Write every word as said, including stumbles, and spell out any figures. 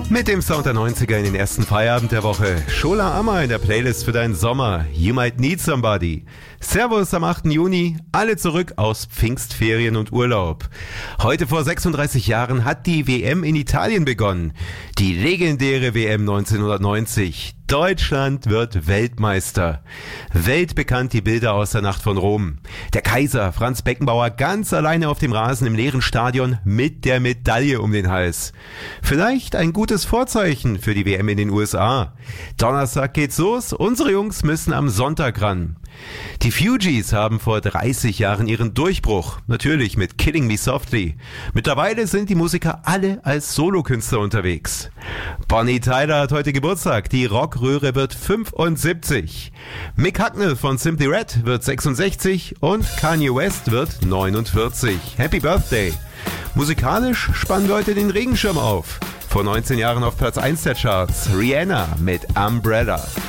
Mit dem Sound der neunziger in den ersten Feierabend der Woche. Shola Amma in der Playlist für deinen Sommer. You Might Need Somebody. Servus am achten Juni. Alle zurück aus Pfingstferien und Urlaub. Heute vor sechsunddreißig Jahren hat die W M in Italien begonnen. Die legendäre W M neunzehnhundertneunzig. Deutschland wird Weltmeister. Weltbekannt die Bilder aus der Nacht von Rom. Der Kaiser Franz Beckenbauer ganz alleine auf dem Rasen im leeren Stadion mit der Medaille um den Hals. Vielleicht ein gutes Vorzeichen für die W M in den U S A. Donnerstag geht's los. Unsere Jungs müssen am Sonntag ran. Die Fugees haben vor dreißig Jahren ihren Durchbruch, natürlich mit Killing Me Softly. Mittlerweile sind die Musiker alle als Solokünstler unterwegs. Bonnie Tyler hat heute Geburtstag, die Rockröhre wird fünfundsiebzig. Mick Hucknall von Simply Red wird sechsundsechzig und Kanye West wird neunundvierzig. Happy Birthday! Musikalisch spannen wir heute den Regenschirm auf. Vor neunzehn Jahren auf Platz eins der Charts, Rihanna mit Umbrella.